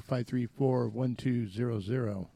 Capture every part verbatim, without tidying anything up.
five three four, one two zero zero.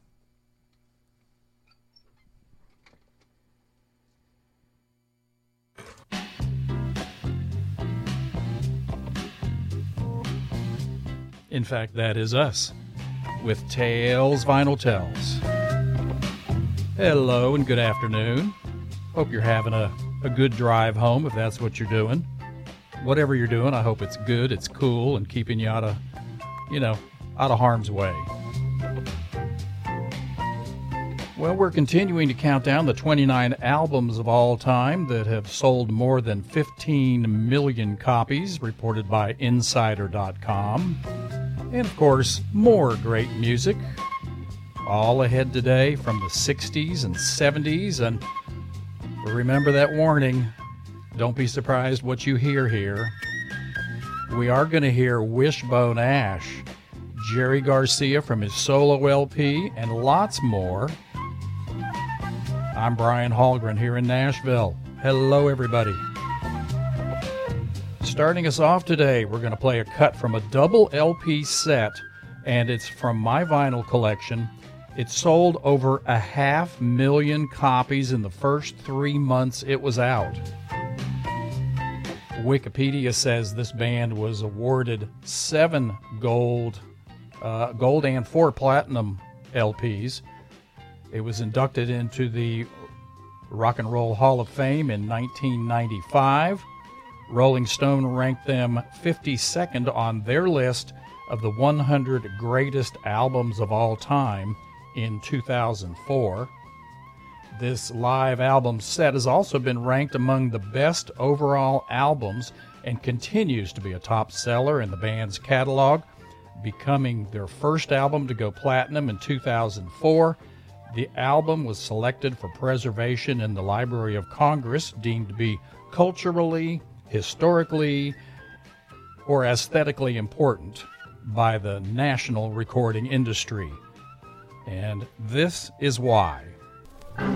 In fact, that is us with Tales Vinyl Tells. Hello and good afternoon. Hope you're having a, a good drive home if that's what you're doing. Whatever you're doing, I hope it's good, it's cool, and keeping you out of, you know, out of harm's way. Well, we're continuing to count down the twenty-nine albums of all time that have sold more than fifteen million copies, reported by Insider dot com. And, of course, more great music. All ahead today from the sixties and seventies. And remember that warning. Don't be surprised what you hear here. We are going to hear Wishbone Ash, Jerry Garcia from his solo L P, and lots more. I'm Brian Hallgren here in Nashville. Hello, everybody. Starting us off today, we're going to play a cut from a double L P set, and it's from my vinyl collection. It sold over a half million copies in the first three months it was out. Wikipedia says this band was awarded seven gold, uh, gold and four platinum L Ps. It was inducted into the Rock and Roll Hall of Fame in nineteen ninety-five. Rolling Stone ranked them fifty-second on their list of the one hundred greatest albums of all time in two thousand four. This live album set has also been ranked among the best overall albums and continues to be a top seller in the band's catalog, becoming their first album to go platinum in two thousand four. The album was selected for preservation in the Library of Congress, deemed to be culturally, historically, or aesthetically important by the national recording industry. And this is why.